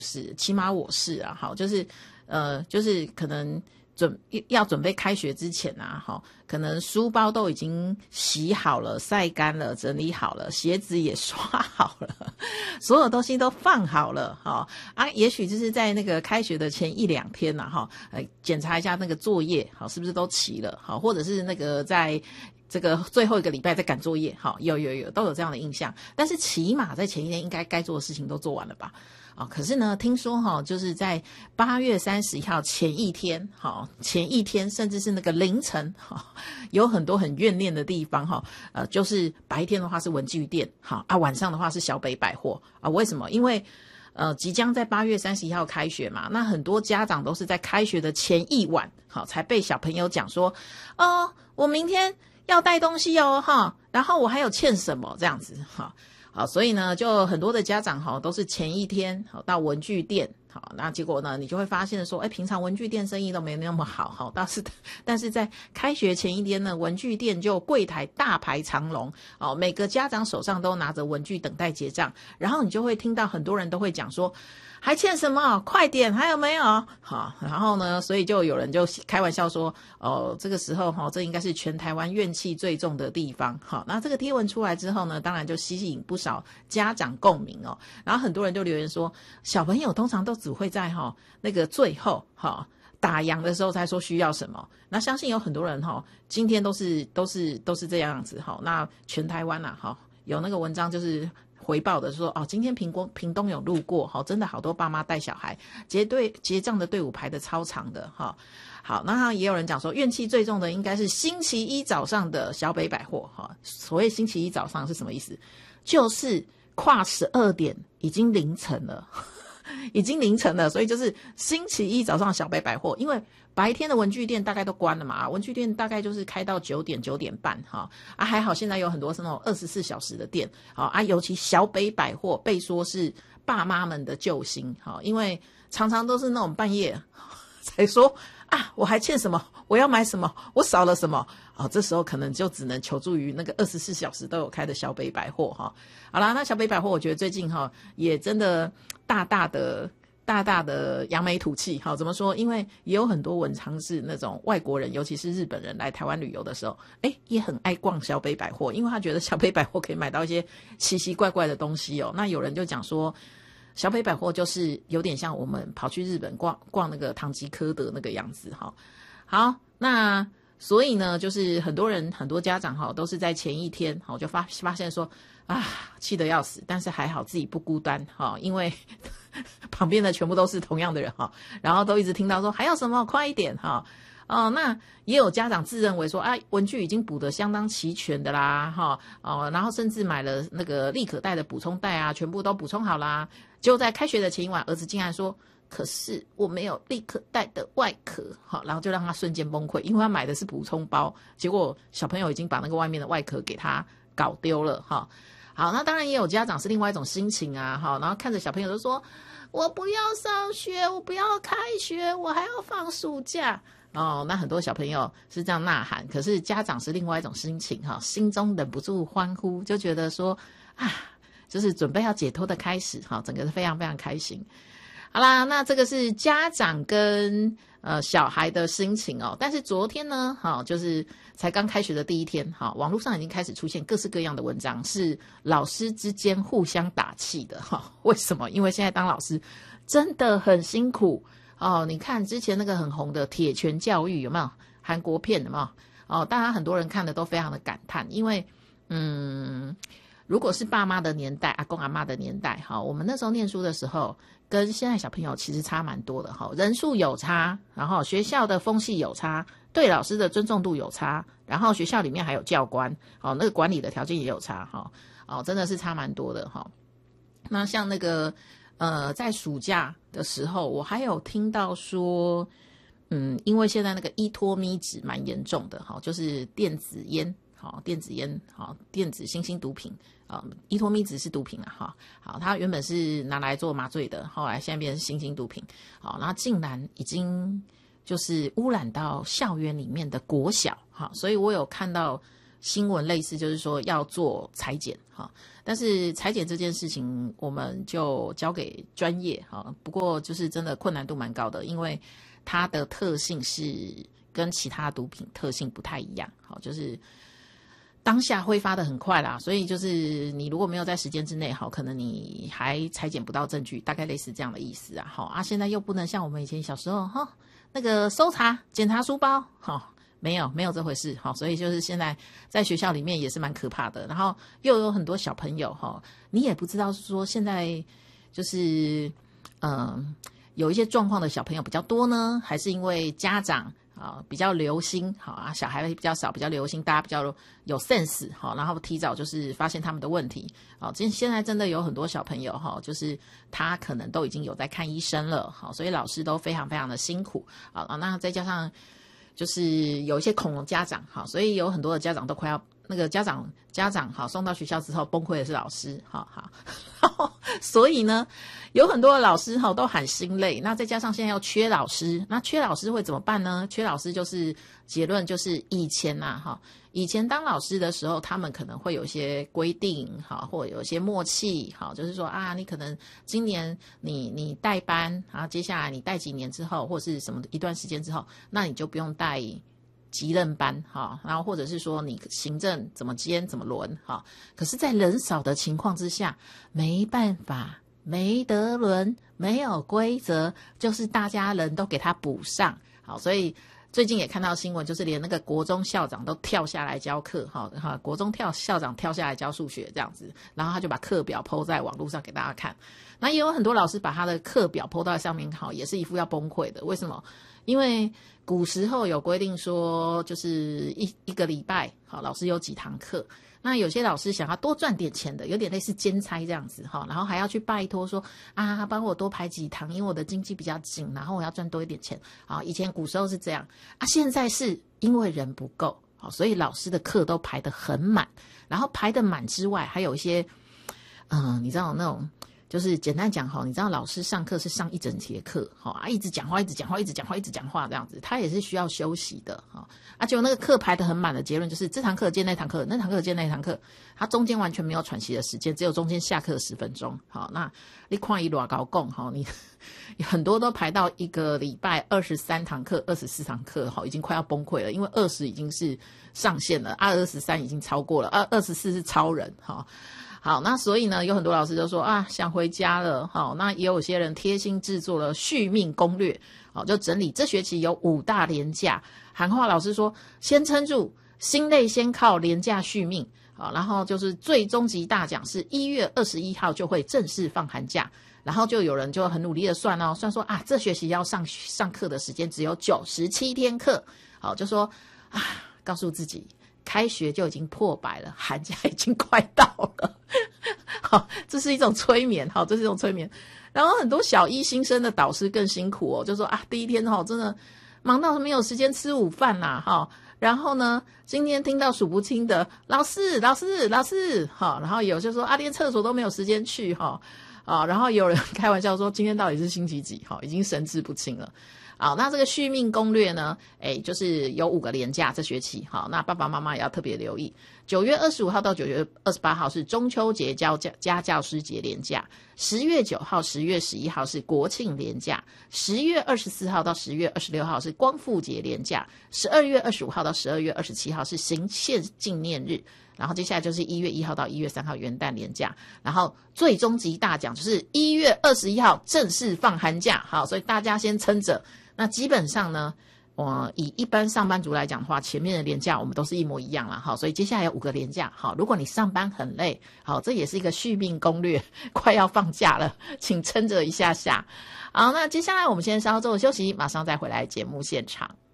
是，起码我是啊，好，就是可能要准备开学之前啊，好，可能书包都已经洗好了、晒干了、整理好了，鞋子也刷好了，所有东西都放好了，哈啊，也许就是在那个开学的前1-2天呐，哈，检查一下那个作业，好，是不是都齐了，好，或者是那个在这个最后一个礼拜在赶作业，好，有都有这样的印象，但是起码在前一天应该做的事情都做完了吧。可是呢，听说就是在8月30号前一天，前一天甚至是那个凌晨，有很多很怨念的地方，就是白天的话是文具店，晚上的话是小北百货啊。为什么？因为即将在8月31号开学嘛，那很多家长都是在开学的前一晚，才被小朋友讲说，我明天要带东西哦，然后我还有欠什么这样子，好，所以呢，就很多的家长都是前一天到文具店，好，那结果呢，你就会发现说，平常文具店生意都没那么好，但是在开学前一天呢，文具店就柜台大排长龙，每个家长手上都拿着文具等待结账，然后你就会听到很多人都会讲说，还欠什么？快点，还有没有？好，然后呢，所以就有人就开玩笑说，这个时候这应该是全台湾怨气最重的地方。好，那这个贴文出来之后呢，当然就吸引不少家长共鸣哦。然后很多人就留言说，小朋友通常都只会在那个最后打烊的时候才说需要什么。那相信有很多人今天都是这样子。那全台湾有那个文章就是回报的说，今天屏东有路过，真的好多爸妈带小孩结账的队伍排的超长的。好，那也有人讲说，怨气最重的应该是星期一早上的小北百货。所谓星期一早上是什么意思？就是跨12点已经凌晨了已经凌晨了，所以就是星期一早上小北百货，因为白天的文具店大概都关了嘛，文具店大概就是开到9点9点半还好现在有很多是那种24小时的店尤其小北百货被说是爸妈们的救星因为常常都是那种半夜才说我还欠什么，我要买什么，我少了什么这时候可能就只能求助于那个24小时都有开的小北百货好啦，那小北百货我觉得最近也真的大大的扬眉吐气怎么说？因为也有很多文章是那种外国人，尤其是日本人来台湾旅游的时候也很爱逛小北百货，因为他觉得小北百货可以买到一些奇奇怪怪的东西那有人就讲说，小北百货就是有点像我们跑去日本逛那个唐吉诃德那个样子好，那所以呢，就是很多家长都是在前一天就发现说气得要死，但是还好自己不孤单因为旁边的全部都是同样的人然后都一直听到说还有什么快一点那也有家长自认为说文具已经补得相当齐全的啦然后甚至买了那个立可带的补充袋全部都补充好啦，就在开学的前一晚，儿子竟然说，可是我没有立可带的外壳然后就让他瞬间崩溃，因为他买的是补充包，结果小朋友已经把那个外面的外壳给他搞丢了好，那当然也有家长是另外一种心情然后看着小朋友就说，我不要上学，我不要开学，我还要放暑假那很多小朋友是这样呐喊，可是家长是另外一种心情心中忍不住欢呼，就觉得说就是准备要解脱的开始整个是非常非常开心。好啦，那这个是家长跟小孩的心情但是昨天呢就是才刚开学的第一天网络上已经开始出现各式各样的文章，是老师之间互相打气的为什么？因为现在当老师真的很辛苦你看之前那个很红的铁拳教育有没有？韩国片有没有当然很多人看的都非常的感叹，因为如果是爸妈的年代，阿公阿嬷的年代我们那时候念书的时候跟现在小朋友其实差蛮多的人数有差，然后学校的风气有差，对老师的尊重度有差，然后学校里面还有教官那个管理的条件也有差真的是差蛮多的那像那个在暑假的时候，我还有听到说因为现在那个依托咪纸蛮严重的就是电子烟电子新兴毒品依托咪纸是毒品好，它原本是拿来做麻醉的，后来现在变成新兴毒品然后竟然已经就是污染到校园里面的国小所以我有看到新闻类似，就是说要做裁剪哈，但是裁剪这件事情我们就交给专业哈。不过就是真的困难度蛮高的，因为它的特性是跟其他毒品特性不太一样，好，就是当下挥发的很快啦，所以就是你如果没有在时间之内，好，可能你还裁剪不到证据，大概类似这样的意思啊。好啊，现在又不能像我们以前小时候哈，那个搜查检查书包，好。没有这回事，好，所以就是现在在学校里面也是蛮可怕的，然后又有很多小朋友哈，你也不知道说现在就是有一些状况的小朋友比较多呢，还是因为家长比较留心，好啊，小孩比较少，比较留心，大家比较有 sense 好，然后提早就是发现他们的问题，好，现在真的有很多小朋友哈，就是他可能都已经有在看医生了，好，所以老师都非常非常的辛苦，好，那再加上。就是有一些恐龙家长哈，所以有很多的家长都快要那个家长好送到学校之后崩溃的是老师，好，所以呢有很多的老师哈都喊心累，那再加上现在又缺老师，那缺老师会怎么办呢？缺老师就是结论就是以前当老师的时候，他们可能会有一些规定哈，或者有一些默契哈，就是说啊，你可能今年你带班啊，接下来你带几年之后，或是什么一段时间之后，那你就不用带级任班哈，然后或者是说你行政怎么兼怎么轮哈。可是，在人少的情况之下，没办法，没得轮，没有规则，就是大家人都给他补上好，所以。最近也看到新闻，就是连那个国中校长都跳下来教课，国中校长跳下来教数学这样子，然后他就把课表 po 在网络上给大家看。那也有很多老师把他的课表 po 到上面，也是一副要崩溃的。为什么？因为古时候有规定说，就是一个礼拜，老师有几堂课。那有些老师想要多赚点钱的，有点类似兼差这样子哈，然后还要去拜托说啊，帮我多排几堂，因为我的经济比较紧，然后我要赚多一点钱啊。以前古时候是这样啊，现在是因为人不够，所以老师的课都排得很满，然后排得满之外，还有一些你知道那种。就是简单讲你知道老师上课是上一整节课一直讲话这样子，他也是需要休息的结果那个课排得很满的结论就是这堂课接那堂课，那堂课接那堂课，他中间完全没有喘息的时间，只有中间下课10分钟那你看一多高供你很多都排到一个礼拜23堂课24堂课已经快要崩溃了，因为20已经是上限了23已经超过了24是超人好，那所以呢，有很多老师就说啊，想回家了。好，那也有些人贴心制作了续命攻略，好，就整理这学期有5大连假。喊话老师说，先撑住，心累先靠连假续命。好，然后就是最终极大奖是1月21号就会正式放寒假。然后就有人就很努力的算说啊，这学期要上课的时间只有97天课。好，就说啊，告诉自己。开学就已经破百了，寒假已经快到了。好，这是一种催眠，这是一种催眠。然后很多小一新生的导师更辛苦就说啊，第一天真的忙到没有时间吃午饭啦然后呢，今天听到数不清的老师，然后有就说啊，连厕所都没有时间去然后有人开玩笑说今天到底是星期几已经神志不清了。好，那这个续命攻略呢，就是有5个连假这学期，好，那爸爸妈妈也要特别留意。9月25号到9月28号是中秋节家教师节连假，10月9号、10月11号是国庆连假，10月24号到10月26号是光复节连假，12月25号到12月27号是行宪纪念日。然后接下来就是1月1号到1月3号元旦连假，然后最终极大奖就是1月21号正式放寒假，好，所以大家先撑着。那基本上呢，以一般上班族来讲的话，前面的连假我们都是一模一样啦，好，所以接下来有5个连假，好，如果你上班很累，好，这也是一个续命攻略，快要放假了，请撑着一下下。好，那接下来我们先稍作休息，马上再回来节目现场。